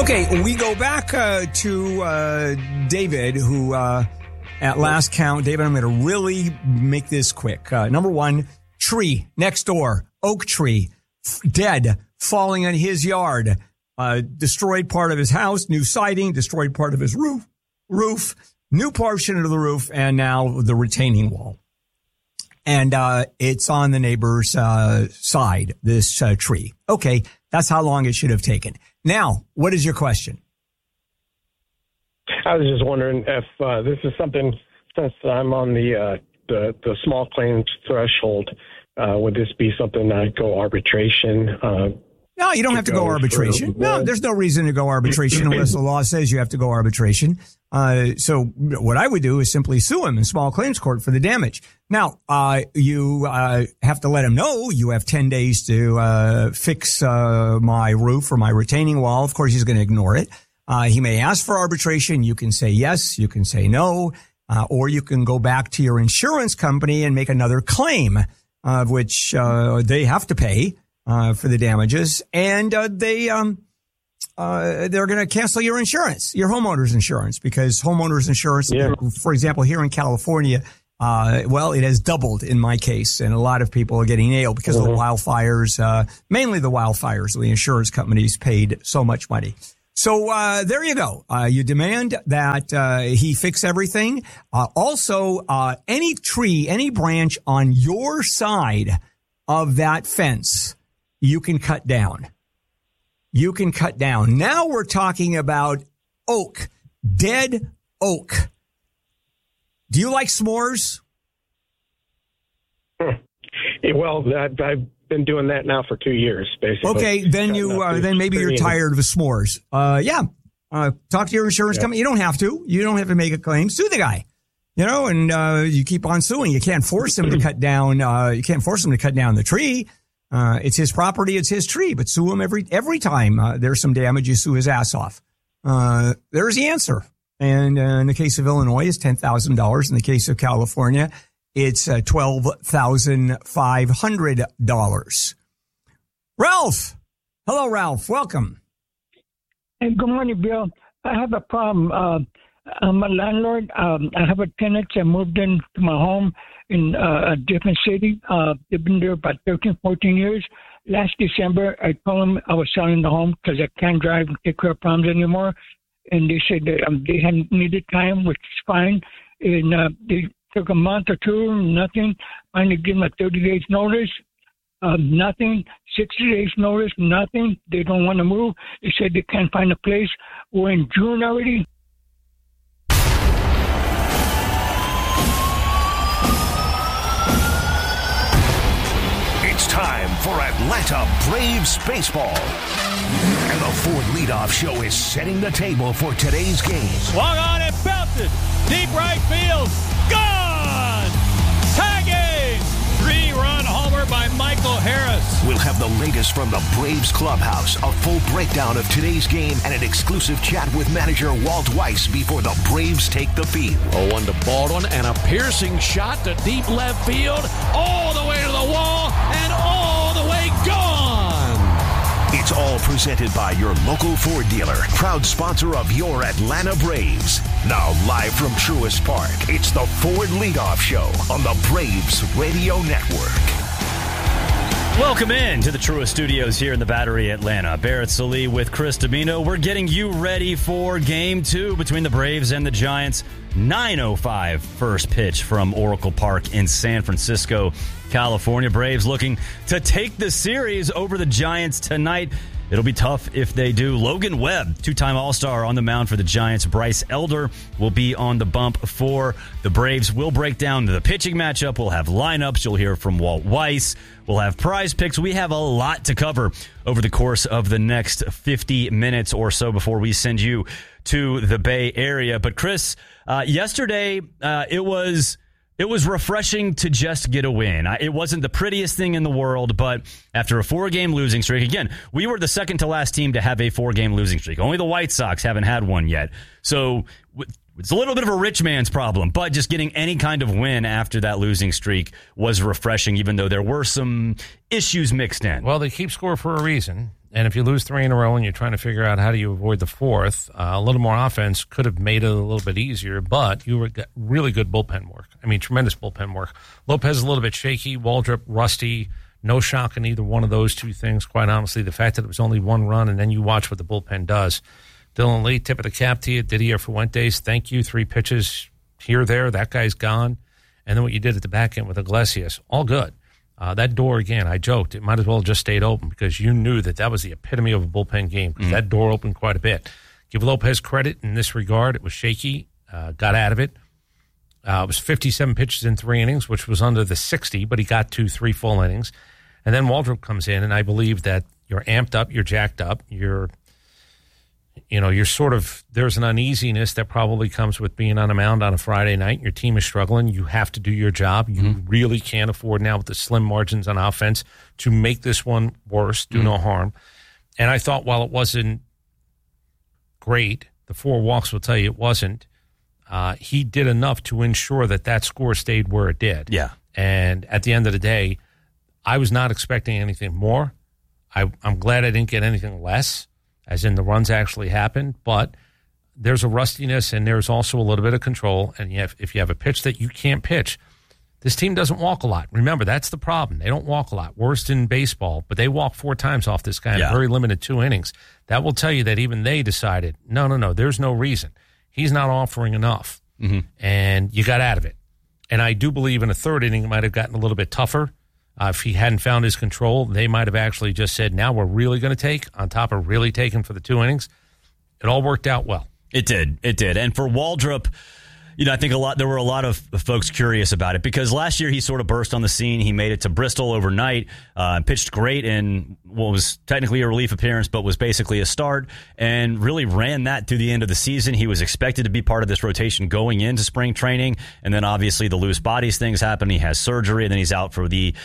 Okay, we go back to David, who, at last count, David, I'm going to really make this quick. Number one, tree next door, oak tree, dead, falling on his yard, destroyed part of his house, new siding, destroyed part of his roof, new portion of the roof, and now the retaining wall. And it's on the neighbor's side, this tree. Okay, that's how long it should have taken. Now, what is your question? I was just wondering if this is something, since I'm on the small claims threshold, would this be something that go arbitration? No, you don't have to go arbitration. No, there's no reason to go arbitration unless the law says you have to go arbitration. So what I would do is simply sue him in small claims court for the damage. Now, you have to let him know you have 10 days to fix my roof or my retaining wall. Of course, he's going to ignore it. He may ask for arbitration. You can say yes, you can say no, or you can go back to your insurance company and make another claim, which they have to pay for the damages, and they're going to cancel your insurance, your homeowner's insurance, because homeowner's insurance, for example, here in California, it has doubled in my case, and a lot of people are getting nailed because of the wildfires, mainly the wildfires. The insurance companies paid so much money. So there you go. You demand that he fix everything. Also, any tree, any branch on your side of that fence, you can cut down. You can cut down. Now we're talking about oak, dead oak. Do you like s'mores? Well, I've been doing that now for 2 years, basically. Okay, then then maybe you're tired of the s'mores. Talk to your insurance company. You don't have to. You don't have to make a claim. Sue the guy. And you keep on suing. You can't force him to cut down. You can't force him to cut down the tree. It's his property. It's his tree. But sue him every time there's some damage. You sue his ass off. There's the answer. And in the case of Illinois, it's $10,000. In the case of California, it's $12,500. Ralph. Hello, Ralph. Welcome. Hey, good morning, Bill. I have a problem. I'm a landlord. I have a tenant that moved into my home in a different city. They've been there about 13, 14 years. Last December, I told them I was selling the home because I can't drive and take care of problems anymore. And they said that they hadn't needed time, which is fine. And they took a month or two, nothing. Finally gave them a 30 days notice. Nothing. 60 days notice, nothing. They don't want to move. They said they can't find a place. We're in June already. It's time for Atlanta Braves baseball. And the Ford Leadoff Show is setting the table for today's game. Swung on and belted. Deep right field. Gone! Tagging! 3-run homer by Michael Harris. We'll have the latest from the Braves clubhouse, a full breakdown of today's game, and an exclusive chat with manager Walt Weiss before the Braves take the field. 0-1 to Baldwin, and a piercing shot to deep left field, all the way to the wall, and all the way gone! It's all presented by your local Ford dealer, proud sponsor of your Atlanta Braves. Now live from Truist Park, it's the Ford Leadoff Show on the Braves Radio Network. Welcome in to the Truist Studios here in the Battery, Atlanta. Barrett Sallee with Chris Domino. We're getting you ready for Game 2 between the Braves and the Giants. 9:05 first pitch from Oracle Park in San Francisco, California. Braves looking to take the series over the Giants tonight. It'll be tough if they do. Logan Webb, two-time All-Star on the mound for the Giants. Bryce Elder will be on the bump for the Braves. We'll break down the pitching matchup. We'll have lineups. You'll hear from Walt Weiss. We'll have prize picks. We have a lot to cover over the course of the next 50 minutes or so before we send you to the Bay Area. But Chris, yesterday it was refreshing to just get a win. It wasn't the prettiest thing in the world, but after a 4-game losing streak, again, we were the second to last team to have a 4-game losing streak. Only the White Sox haven't had one yet. So it's a little bit of a rich man's problem, but just getting any kind of win after that losing streak was refreshing, even though there were some issues mixed in. Well, they keep score for a reason. And if you lose 3 in a row and you're trying to figure out how do you avoid the fourth, a little more offense could have made it a little bit easier, but you were really good bullpen work. I mean, tremendous bullpen work. Lopez a little bit shaky, Waldrop rusty. No shock in either one of those two things, quite honestly. The fact that it was only 1 run, and then you watch what the bullpen does. Dylan Lee, tip of the cap to you. Didier Fuentes, thank you. 3 pitches here, there. That guy's gone. And then what you did at the back end with Iglesias, all good. That door, again, I joked, it might as well have just stayed open because you knew that was the epitome of a bullpen game because that door opened quite a bit. Give Lopez credit in this regard. It was shaky, got out of it. It was 57 pitches in 3 innings, which was under the 60, but he got to 3 full innings. And then Waldrop comes in, and I believe that you're amped up, you're jacked up, you're sort of, there's an uneasiness that probably comes with being on a mound on a Friday night. Your team is struggling. You have to do your job. You really can't afford now with the slim margins on offense to make this one worse, do no harm. And I thought while it wasn't great, the 4 walks will tell you it wasn't, he did enough to ensure that score stayed where it did. Yeah. And at the end of the day, I was not expecting anything more. I'm glad I didn't get anything less, as in the runs actually happened, but there's a rustiness and there's also a little bit of control. And if you have a pitch that you can't pitch, this team doesn't walk a lot. Remember, that's the problem. They don't walk a lot. Worst in baseball, but they walk 4 times off this guy in a very limited 2 innings. That will tell you that even they decided, no, there's no reason. He's not offering enough. And you got out of it. And I do believe in a 3rd inning it might have gotten a little bit tougher. If he hadn't found his control, they might have actually just said, now we're really going to take, on top of really taking for the 2 innings. It all worked out well. It did. And for Waldrop, I think there were a lot of folks curious about it because last year he sort of burst on the scene. He made it to Bristol overnight, pitched great in what was technically a relief appearance, but was basically a start, and really ran that through the end of the season. He was expected to be part of this rotation going into spring training, and then obviously the loose bodies things happen. He has surgery, and then he's out for the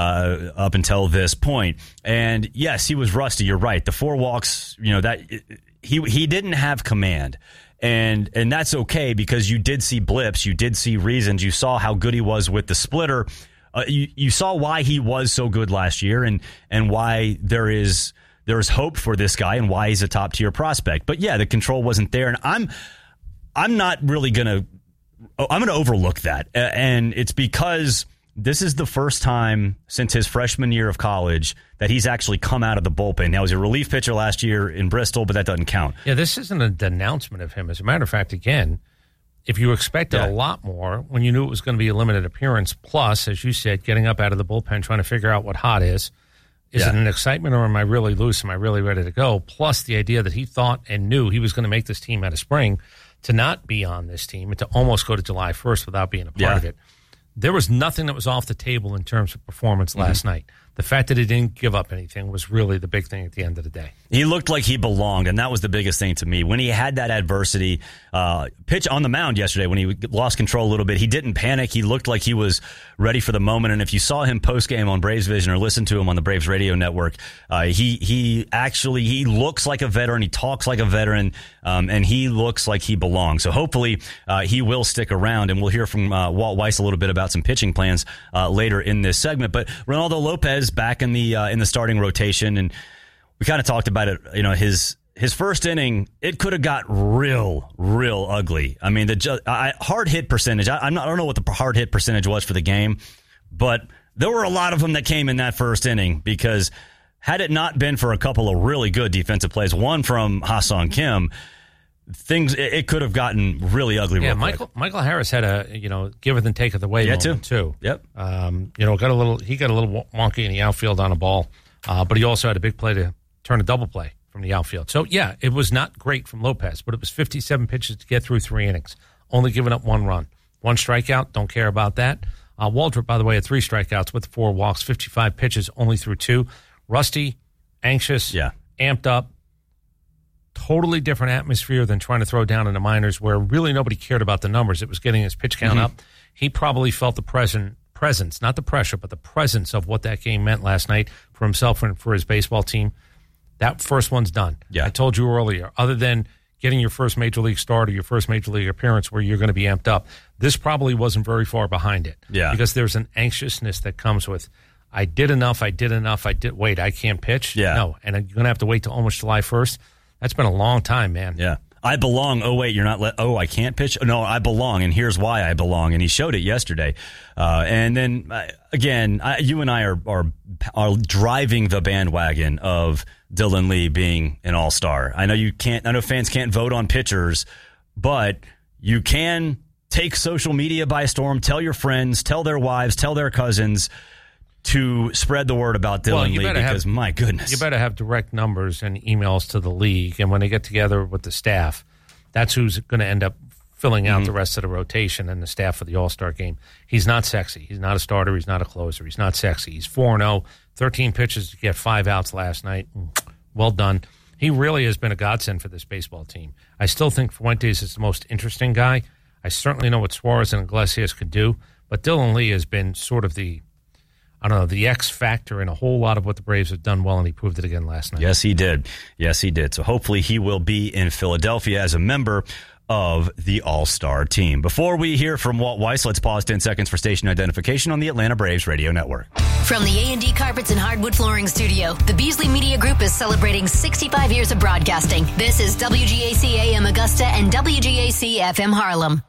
up until this point. And yes, he was rusty. You're right. The 4 walks, that he didn't have command. And that's okay because you did see blips, you did see reasons, you saw how good he was with the splitter. You saw why he was so good last year and why there is hope for this guy and why he's a top tier prospect. But yeah, the control wasn't there, and I'm not really gonna overlook that, and it's because this is the first time since his freshman year of college that he's actually come out of the bullpen. Now, he was a relief pitcher last year in Bristol, but that doesn't count. Yeah, this isn't a denouncement of him. As a matter of fact, again, if you expected a lot more when you knew it was going to be a limited appearance, plus, as you said, getting up out of the bullpen, trying to figure out what hot is it an excitement or am I really loose? Am I really ready to go? Plus the idea that he thought and knew he was going to make this team out of spring to not be on this team and to almost go to July 1st without being a part of it. There was nothing that was off the table in terms of performance last night. The fact that he didn't give up anything was really the big thing at the end of the day. He looked like he belonged, and that was the biggest thing to me. When he had that adversity pitch on the mound yesterday, when he lost control a little bit, he didn't panic. He looked like he was ready for the moment. And if you saw him post-game on Braves Vision or listened to him on the Braves radio network, he looks like a veteran. He talks like a veteran, and he looks like he belongs. So hopefully he will stick around, and we'll hear from Walt Weiss a little bit about some pitching plans later in this segment. But Ronaldo Lopez back in the starting rotation, and we kind of talked about it. His first inning, it could have got real ugly. I mean, the hard hit percentage. I don't know what the hard hit percentage was for the game, but there were a lot of them that came in that first inning because had it not been for a couple of really good defensive plays, one from Ha-Seong Kim, it could have gotten really ugly. Yeah, Michael Harris had a give and take of the way moment too. Yep. He got a little wonky in the outfield on a ball, but he also had a big play to turn a double play from the outfield. So yeah, it was not great from Lopez, but it was 57 pitches to get through 3 innings, only giving up 1 run, 1 strikeout. Don't care about that. Waldrop, by the way, had 3 strikeouts with 4 walks, 55 pitches, only threw 2. Rusty, anxious, amped up. Totally different atmosphere than trying to throw down in the minors where really nobody cared about the numbers. It was getting his pitch count up. He probably felt the presence, not the pressure, but the presence of what that game meant last night for himself and for his baseball team. That first one's done. Yeah. I told you earlier, other than getting your first Major League start or your first Major League appearance where you're going to be amped up. This probably wasn't very far behind it. Yeah. Because there's an anxiousness that comes with, I did enough, wait, I can't pitch? Yeah. No, and you're going to have to wait till almost July 1st. That's been a long time, man. Yeah. I belong. Oh, wait, you're not. I can't pitch. No, I belong, and here's why I belong. And he showed it yesterday. And then again, you and I are driving the bandwagon of Dylan Lee being an all-star. I know you can't. I know fans can't vote on pitchers, but you can take social media by storm. Tell your friends, tell their wives, tell their cousins to spread the word about Dylan Lee, because my goodness. You better have direct numbers and emails to the league, and when they get together with the staff, that's who's going to end up filling out the rest of the rotation and the staff for the All-Star game. He's not sexy. He's not a starter. He's not a closer. He's not sexy. He's 4-0, 13 pitches to get 5 outs last night. Well done. He really has been a godsend for this baseball team. I still think Fuentes is the most interesting guy. I certainly know what Suarez and Iglesias could do, but Dylan Lee has been sort of the X factor in a whole lot of what the Braves have done well, and he proved it again last night. Yes, he did. So hopefully he will be in Philadelphia as a member of the All-Star team. Before we hear from Walt Weiss, let's pause 10 seconds for station identification on the Atlanta Braves Radio Network. From the A&D Carpets and Hardwood Flooring Studio, the Beasley Media Group is celebrating 65 years of broadcasting. This is WGAC AM Augusta and WGAC FM Harlem.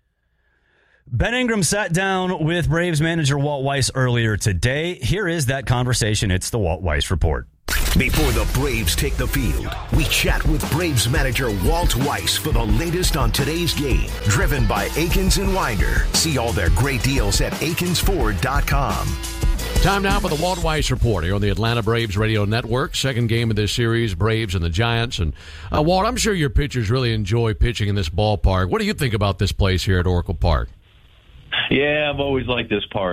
Ben Ingram sat down with Braves manager Walt Weiss earlier today. Here is that conversation. It's the Walt Weiss Report. Before the Braves take the field, we chat with Braves manager Walt Weiss for the latest on today's game. Driven by Akins and Winder. See all their great deals at AkinsFord.com. Time now for the Walt Weiss Report here on the Atlanta Braves Radio Network. Second game of this series, Braves and the Giants. And Walt, I'm sure your pitchers really enjoy pitching in this ballpark. What do you think about this place here at Oracle Park? Yeah, I've always liked this park.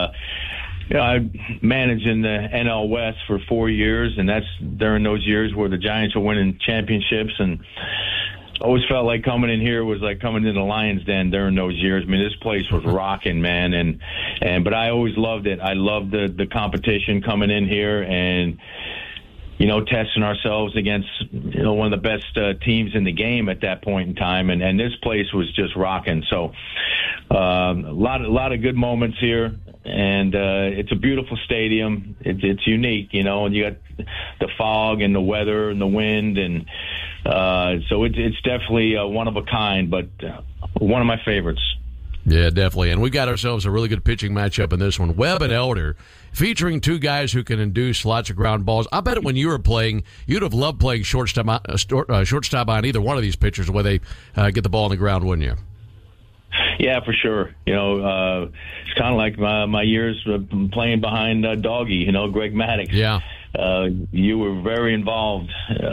I managed in the NL West for 4 years, and that's during those years where the Giants were winning championships. And always felt like coming in here was like coming in the Lions' Den during those years. I mean, this place was rocking, man. But I always loved it. I loved the competition coming in here and, testing ourselves against, one of the best teams in the game at that point in time. And this place was just rocking. So a lot of good moments here. And it's a beautiful stadium. It's unique, and you got the fog and the weather and the wind. And so it's definitely one of a kind, but one of my favorites. Yeah, definitely. And we got ourselves a really good pitching matchup in this one. Webb and Elder, featuring two guys who can induce lots of ground balls. I bet when you were playing, you'd have loved playing shortstop on either one of these pitchers where they get the ball on the ground, wouldn't you? Yeah, for sure. It's kind of like my years playing behind Doggy, Greg Maddux. Yeah. You were very involved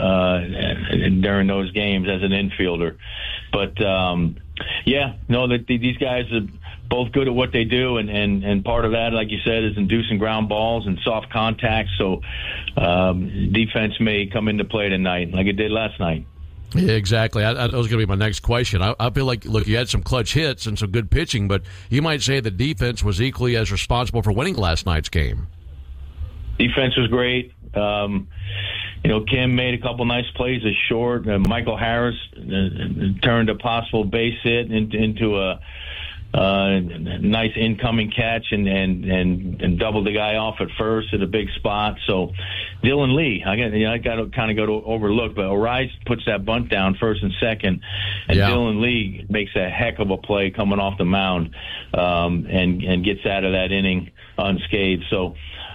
during those games as an infielder. But, that these guys are both good at what they do, and part of that, like you said, is inducing ground balls and soft contact. So defense may come into play tonight like it did last night. Yeah, exactly. That was going to be my next question. I feel like, look, you had some clutch hits and some good pitching, but you might say the defense was equally as responsible for winning last night's game. Defense was great. Kim made a couple nice plays as short. Michael Harris turned a possible base hit into a nice incoming catch and doubled the guy off at first at a big spot. So Dylan Lee, I got to kind of go to overlook, but O'Reilly puts that bunt down first and second, and Dylan Lee makes a heck of a play coming off the mound and gets out of that inning unscathed. So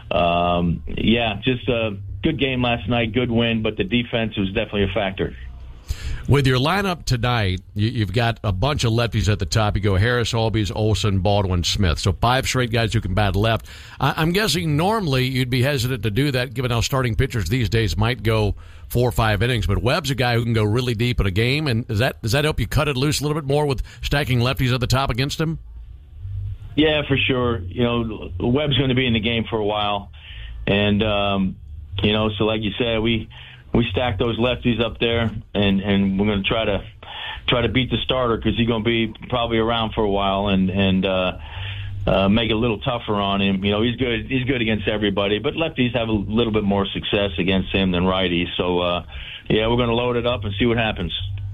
just a good game last night, good win, but the defense was definitely a factor. With your lineup tonight, you've got a bunch of lefties at the top. You go Harris, Albies, Olsen, Baldwin, Smith. So 5 straight guys who can bat left. I'm guessing normally you'd be hesitant to do that given how starting pitchers these days might go 4 or 5 innings. But Webb's a guy who can go really deep in a game. And does that help you cut it loose a little bit more with stacking lefties at the top against him? Yeah, for sure. Webb's going to be in the game for a while. And, so like you said, we stack those lefties up there, and we're going to try to beat the starter because he's going to be probably around for a while and make it a little tougher on him. He's good against everybody, but lefties have a little bit more success against him than righties. So, we're going to load it up and see what happens.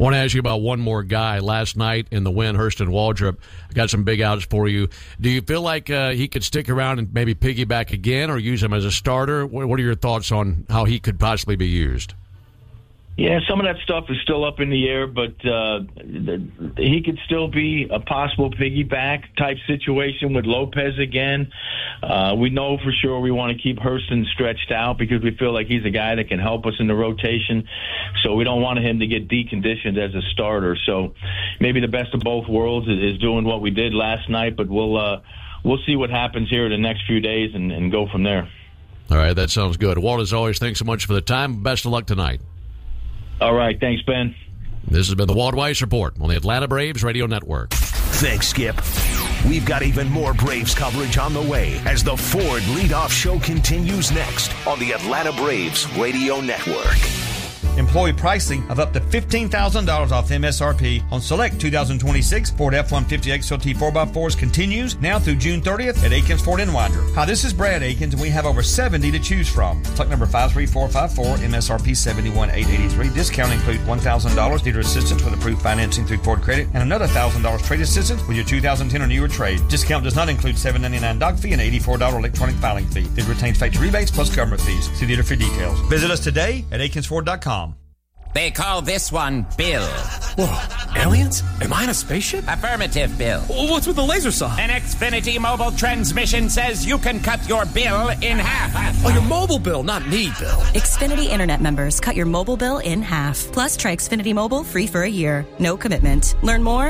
I want to ask you about one more guy. Last night in the win, Hurston Waldrop, I got some big outs for you. Do you feel like he could stick around and maybe piggyback again or use him as a starter? What are your thoughts on how he could possibly be used? Yeah, some of that stuff is still up in the air, but he could still be a possible piggyback type situation with Lopez again. We know for sure we want to keep Hurston stretched out because we feel like he's a guy that can help us in the rotation. So we don't want him to get deconditioned as a starter. So maybe the best of both worlds is doing what we did last night, but we'll see what happens here in the next few days and go from there. All right, that sounds good. Walt, as always, thanks so much for the time. Best of luck tonight. All right. Thanks, Ben. This has been the Walt Weiss Report on the Atlanta Braves Radio Network. Thanks, Skip. We've got even more Braves coverage on the way as the Ford Leadoff Show continues next on the Atlanta Braves Radio Network. Employee pricing of up to $15,000 off MSRP on select 2026 Ford F-150 XLT 4x4s continues now through June 30th at Akins Ford in Winder. Hi, this is Brad Akins, and we have over 70 to choose from. Select number 53454, MSRP $71,883. Discount includes $1,000 dealer assistance with approved financing through Ford Credit and another $1,000 trade assistance with your 2010 or newer trade. Discount does not include $7.99 doc fee and $84 electronic filing fee. It retains factory rebates plus government fees. See dealer for details. Visit us today at AkinsFord.com. They call this one Bill. Whoa, aliens? Am I in a spaceship? Affirmative, Bill. What's with the laser saw? An Xfinity mobile transmission says you can cut your bill in half. Oh, your mobile bill, not me, Bill. Xfinity Internet members cut your mobile bill in half. Plus, try Xfinity Mobile free for a year. No commitment. Learn more